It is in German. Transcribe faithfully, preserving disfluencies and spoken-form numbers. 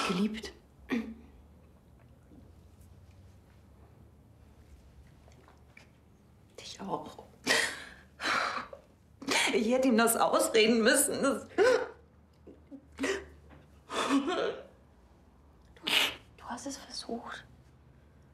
geliebt. Dich auch. Ich hätte ihm das ausreden müssen. Das Du hast es versucht.